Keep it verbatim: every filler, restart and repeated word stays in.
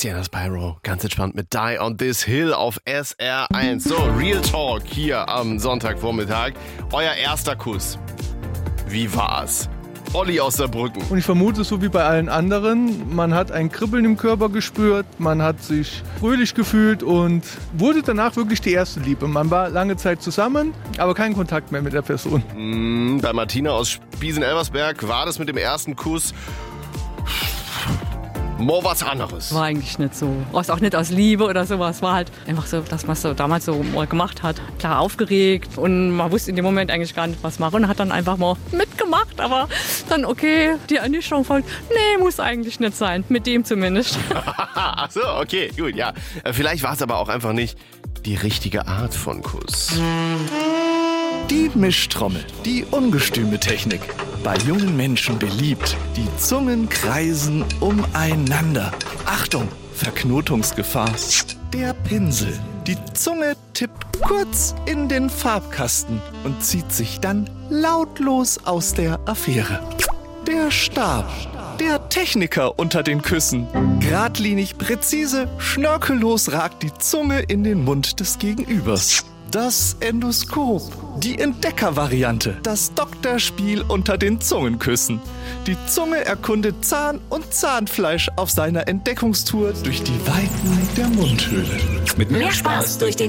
Sienna Spyro, ganz entspannt mit Die on This Hill auf S R eins. So, Real Talk hier am Sonntagvormittag. Euer erster Kuss. Wie war's? Olli aus Saarbrücken. Und ich vermute, so wie bei allen anderen, man hat ein Kribbeln im Körper gespürt, man hat sich fröhlich gefühlt und wurde danach wirklich die erste Liebe. Man war lange Zeit zusammen, aber kein Kontakt mehr mit der Person. Mm, bei Martina aus Spiesen-Elversberg war das mit dem ersten Kuss mal was anderes. War eigentlich nicht so. Was auch nicht aus Liebe oder sowas. War halt einfach so, dass man es so damals so mal gemacht hat. Klar aufgeregt und man wusste in dem Moment eigentlich gar nicht, was machen und hat dann einfach mal mitgemacht. Aber dann, okay, die Ernüchterung folgt. Nee, muss eigentlich nicht sein. Mit dem zumindest. Ach so, okay, gut, ja. Vielleicht war es aber auch einfach nicht die richtige Art von Kuss. Die Mischtrommel, die ungestüme Technik. Bei jungen Menschen beliebt. Die Zungen kreisen umeinander. Achtung, Verknotungsgefahr. Der Pinsel. Die Zunge tippt kurz in den Farbkasten und zieht sich dann lautlos aus der Affäre. Der Stab. Der Techniker unter den Küssen. Gradlinig, präzise, schnörkellos ragt die Zunge in den Mund des Gegenübers. Das Endoskop, die Entdeckervariante, das Doktorspiel unter den Zungenküssen. Die Zunge erkundet Zahn und Zahnfleisch auf seiner Entdeckungstour durch die Weiten der Mundhöhle. Mit mehr Spaß durch den